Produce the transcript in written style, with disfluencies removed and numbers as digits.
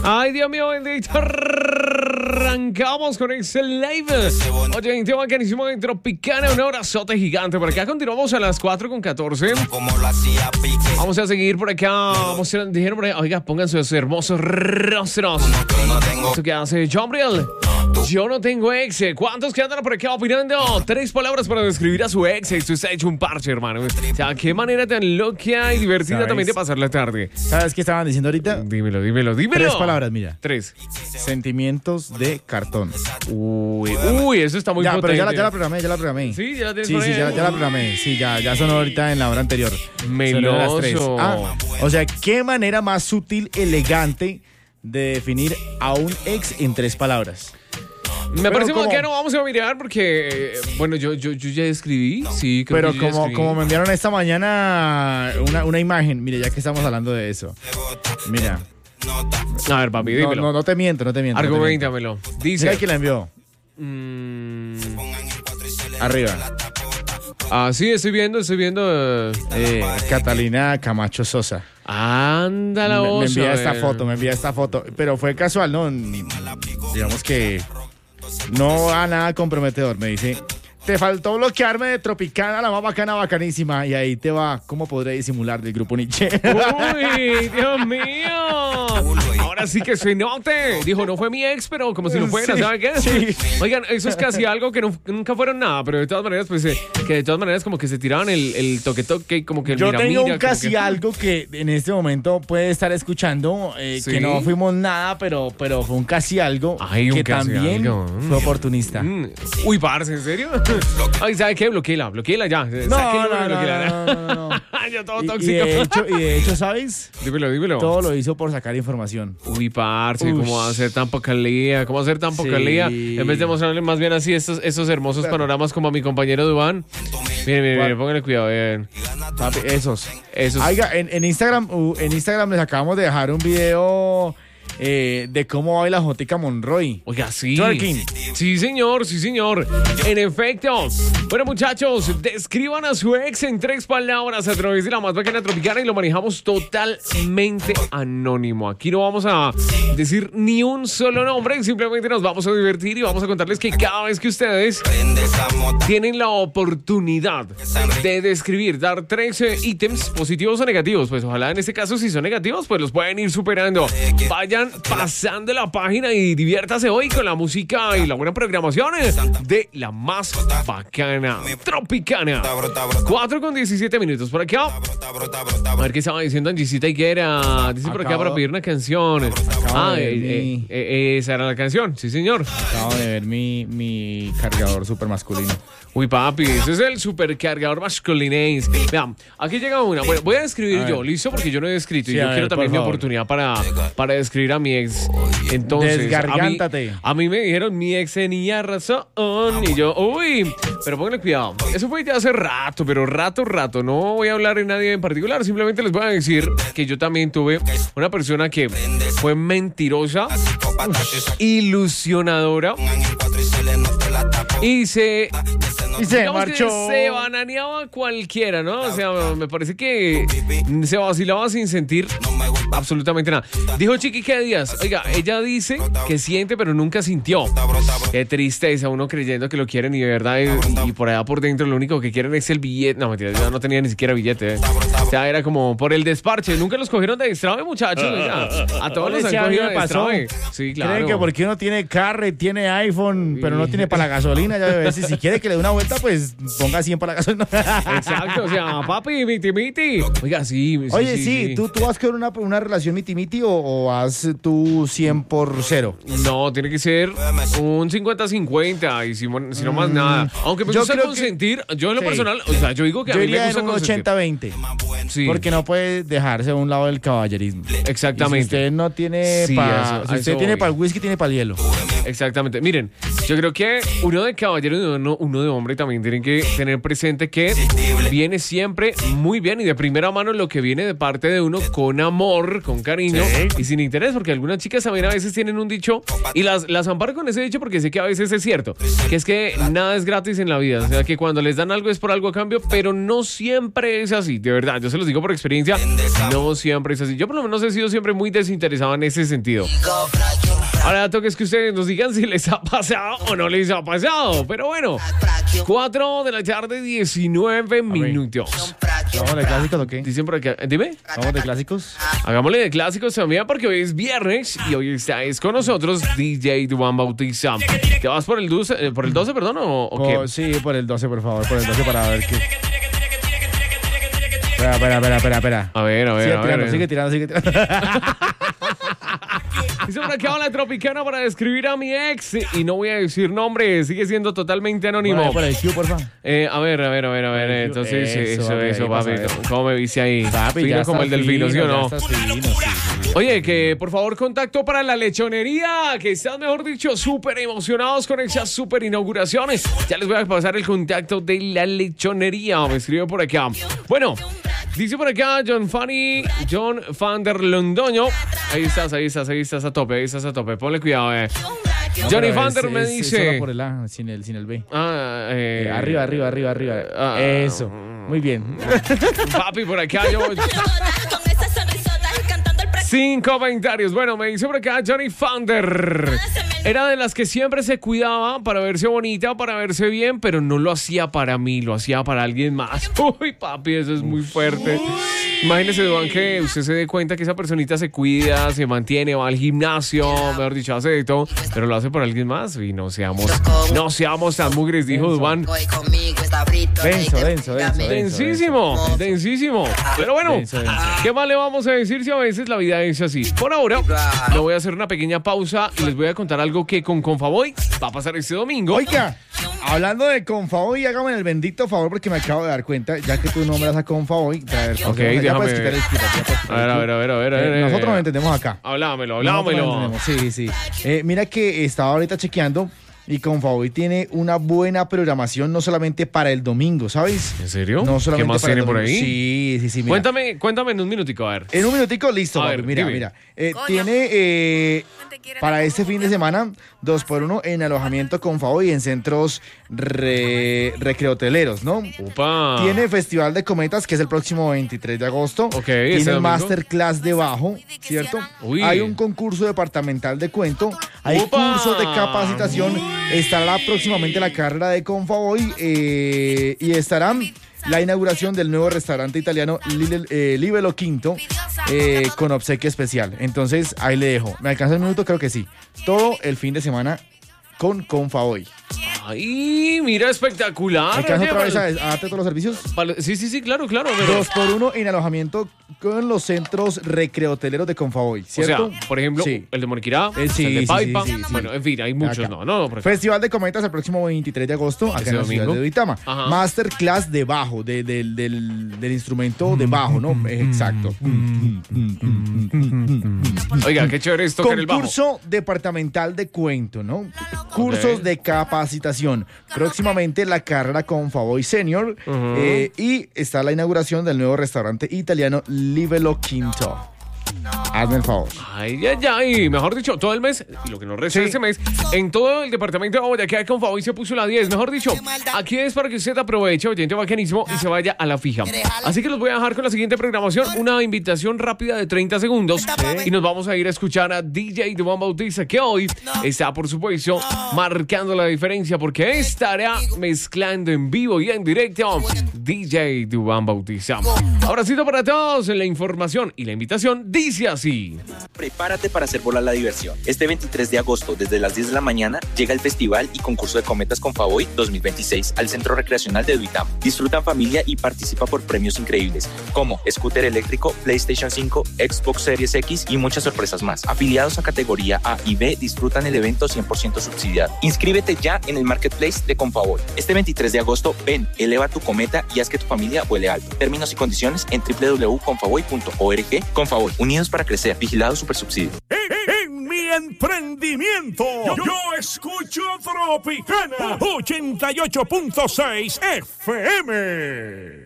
Ay, Dios mío, bendito. Arrancamos con Excel Live. Oye, un tema bacanísimo de Tropicana. Un abrazote gigante. Por acá continuamos a las 4:14. Vamos a seguir por acá. Dijeron por ahí, oiga, pongan sus hermosos rostros. Esto que hace Jombriel. Yo no tengo ex. ¿Cuántos que andan por acá opinando? 3 palabras para describir a su ex. Esto está hecho un parche, hermano. O sea, qué manera tan loca y divertida. ¿Sabes? También de pasar la tarde. ¿Sabes qué estaban diciendo ahorita? Dímelo. 3 palabras, mira. 3. Sentimientos de cartón. Uy, eso está muy potente. Pero ya la programé. Sí, ya la tienes. Sí, ya la programé. Sí, ya sonó ahorita en la hora anterior. Meloso. O sea, qué manera más sutil, elegante de definir a un ex en 3 palabras. Me parece que no vamos a mirar porque, bueno, yo ya escribí, sí. Pero como me enviaron esta mañana una imagen, mire, ya que estamos hablando de eso, mira. A ver, papi, dímelo. No te miento. Argumentamelo. Dice. Mira quién la envió. Arriba. Ah, sí, estoy viendo. Catalina Camacho Sosa. Ándala, me envía esta foto. Pero fue casual, ¿no? Digamos que no a nada comprometedor. Me dice, te faltó bloquearme de Tropicana, la más bacana, bacanísima. Y ahí te va, ¿cómo podré disimular del grupo Nietzsche? ¡Uy, Dios mío! Ahora sí que se note. Dijo, no fue mi ex, pero como si lo fuera, ¿saben qué? Sí. Oigan, eso es casi algo que nunca fueron nada, pero de todas maneras, pues, que de todas maneras como que se tiraban el toque, como que el yo mira, tengo mira, un casi algo que en este momento puede estar escuchando, ¿sí? Que no fuimos nada, pero fue un casi algo. Ay, un que casi también algo. fue oportunista. Uy, parce, ¿en serio? Ay, ¿sabe qué? Bloquéela ya. No. Yo todo tóxico. Y de hecho, ¿sabes? Dímelo. Todo lo hizo por sacar información. Uy, parce, ¿cómo va a ser tan poca lía? En vez de mostrarle más bien así esos hermosos panoramas como a mi compañero Duván. Miren, pónganle cuidado, bien. Papi, esos. Oiga, en Instagram les acabamos de dejar un video de cómo baila Jotica Monroy. Oiga, sí. Twerking. Sí, señor. En efecto. Bueno, muchachos, describan a su ex en 3 palabras a través de la más bacana Tropicana y lo manejamos totalmente anónimo. Aquí no vamos a decir ni un solo nombre, simplemente nos vamos a divertir y vamos a contarles que cada vez que ustedes tienen la oportunidad de describir, dar 3 ítems positivos o negativos, pues ojalá en este caso si son negativos, pues los pueden ir superando. Vayan pasando la página y diviértase hoy con la música y la buena programación de la más bacana Tropicana. 4:17 por acá. A ver qué estaba diciendo Angisita Higuera. Dice por acá para pedir una canción. Esa era la canción, sí señor. Acabo de ver mi cargador super masculino. Uy, papi, ese es el supercargador masculinés. Vean, aquí llega una. Bueno, voy a describir yo, listo, porque yo no he escrito y yo quiero también mi oportunidad para describir a mi ex. Entonces, desgargántate. A mí me dijeron mi ex tenía razón y yo, pero pónganle cuidado. Eso fue ya hace rato, pero rato. No voy a hablar de nadie en particular, simplemente les voy a decir que yo también tuve una persona que fue mentirosa, ilusionadora y se marchó. Se bananeaba a cualquiera, ¿no? O sea, me parece que se vacilaba sin sentir absolutamente nada. Dijo Chiqui que Díaz, oiga, ella dice que siente pero nunca sintió. Qué tristeza, uno creyendo que lo quieren y de verdad y por allá por dentro lo único que quieren es el billete. No, mentira, yo no tenía ni siquiera billete. O sea, era como por el desparche. Nunca los cogieron de distrave, muchachos. A todos los han cogido de distrave. Sí, claro. Creen que porque uno tiene carro, tiene iPhone, pero no tiene para la gasolina, ya debe decir, si quiere que le dé una vuelta, pues ponga 100 para la gasolina. Exacto, o sea, papi, miti. Oiga, sí. Oye, sí. ¿Tú vas con una relación miti o vas tú 100 por 0? No, tiene que ser un 50-50 y si no más nada. Aunque me gusta consentir, yo en lo personal, o sea, yo digo que a mí me gusta consentir. Yo iría en un 80-20. Sí. Porque no puede dejarse a un lado del caballerismo. Exactamente. Y si usted no tiene si usted tiene para el whisky, tiene para el hielo. Exactamente. Miren, yo creo que uno de caballero y uno de hombre también tienen que tener presente que viene siempre muy bien y de primera mano lo que viene de parte de uno con amor, con cariño y sin interés, porque algunas chicas también a veces tienen un dicho y las amparo con ese dicho porque sé que a veces es cierto, que es que nada es gratis en la vida, o sea que cuando les dan algo es por algo a cambio, pero no siempre es así, de verdad, yo se los digo por experiencia, no siempre es así. Yo por lo menos he sido siempre muy desinteresado en ese sentido. Ahora toca es que ustedes nos digan si les ha pasado o no les ha pasado. Pero bueno, 4 de la tarde, 19 minutos. ¿Vamos de clásicos o qué? Dicen por acá, dime. ¿Vamos de clásicos? Hagámosle de clásicos también porque hoy es viernes y hoy está con nosotros DJ Duván Bautista. ¿Te vas por el 12, perdón, o qué? Sí, por el 12, por favor, por el 12 para ver qué... Espera. A ver. Sigue tirando. Dice por acá la Tropicana para describir a mi ex y no voy a decir nombre, sigue siendo totalmente anónimo. Bueno, por el Q, porfa. A ver. Entonces, eso, papi. ¿Cómo me viste ahí? Papi, fino ya como el delfino, ¿sí o no? Sí. Oye, que por favor contacto para la lechonería, que están, mejor dicho, súper emocionados con esas súper inauguraciones. Ya les voy a pasar el contacto de la lechonería. Me escriben por acá. Bueno, dice por acá John Fan der Londoño. Ahí estás a tope. Ponle cuidado, Johnny Fander me dice. Solo por el A, sin el B. Arriba. Eso. Muy bien. Papi, por acá yo. 5 comentarios. Bueno, me dice por acá Johnny Fander. Era de las que siempre se cuidaba para verse bonita, para verse bien, pero no lo hacía para mí, lo hacía para alguien más. Uy, papi, eso es muy fuerte. Imagínese, Duan, que usted se dé cuenta que esa personita se cuida, se mantiene, va al gimnasio, mejor dicho, hace de todo, pero lo hace por alguien más y no seamos tan mugres, dijo Duan. Denso. Densísimo. Pero bueno, ¿qué más le vamos a decir si a veces la vida es así? Por ahora, me voy a hacer una pequeña pausa y les voy a contar algo que con Confavoy va a pasar este domingo. Oiga, hablando de Confavoy, hágame el bendito favor porque me acabo de dar cuenta, ya que tú nombras a Confavoy. Ok, déjame ver. A ver. Nosotros nos entendemos acá. Hablámelo. Sí. Mira que estaba ahorita chequeando y Confavoy tiene una buena programación no solamente para el domingo, ¿sabes? ¿En serio? No solamente ¿Qué más para tiene por ahí? Sí. Mira. Cuéntame en un minutico, a ver. En un minutico, listo. A ver, mira. Tiene para este fin de semana 2x1 en alojamiento Confavoy en centros recreoteleros, ¿no? Upa. Tiene Festival de Cometas, que es el próximo 23 de agosto. Ok, tiene Masterclass de bajo, ¿cierto? Uy. Hay un concurso departamental de cuento. Hay cursos de capacitación. Estará próximamente la carrera de Confavoy y estará la inauguración del nuevo restaurante italiano Livelo Quinto con obsequio especial. Entonces, ahí le dejo. ¿Me alcanza el minuto? Creo que sí. Todo el fin de semana con Confavoy. Ay, mira, espectacular. ¿Alcanza otra vez a darte todos los servicios? Sí, claro. Pero... 2x1 en alojamiento con los centros recreoteleros de Confavoy, ¿cierto? O sea, por ejemplo, sí. el de Moriquirá, el de Paipa. Bueno, en fin, hay muchos. Acá. No. Festival de Cometas el próximo 23 de agosto, acá en la ciudad de Duitama. Ajá. Masterclass de bajo, del instrumento de bajo, ¿no? Exacto. Oiga, qué chévere es tocar el bajo. Concurso departamental de cuento, ¿no? Cursos de capacitación. Próximamente la carrera Confavoy Senior y está la inauguración del nuevo restaurante italiano Livelo Quinto. Hazme el favor. Ay, mejor dicho, todo el mes, y lo que nos resta ese mes, en todo el departamento de Boyacá Confavoy se puso la 10. Mejor dicho, aquí es para que usted aproveche, oyente bacanísimo, y se vaya a la fija. Así que los voy a dejar con la siguiente programación, una invitación rápida de 30 segundos, y nos vamos a ir a escuchar a DJ Duván Bautista, que hoy está, por supuesto, marcando la diferencia, porque estará mezclando en vivo y en directo DJ Duván Bautista. Abracito para todos, la información y la invitación dice así. Prepárate para hacer volar la diversión. Este 23 de agosto, desde las 10 de la mañana, llega el Festival y Concurso de Cometas Confavoy 2026 al Centro Recreacional de Duitama. Disfruta en familia y participa por premios increíbles, como scooter eléctrico, PlayStation 5, Xbox Series X y muchas sorpresas más. Afiliados a categoría A y B disfrutan el evento 100% subsidiado. Inscríbete ya en el Marketplace de Confavoy. Este 23 de agosto, ven, eleva tu cometa y haz que tu familia vuele alto. Términos y condiciones en www.confavoy.org. Confavoy, unidos para crecer. Vigilado Supersubsidio. Mi emprendimiento. Yo escucho Tropicana 88.6 FM.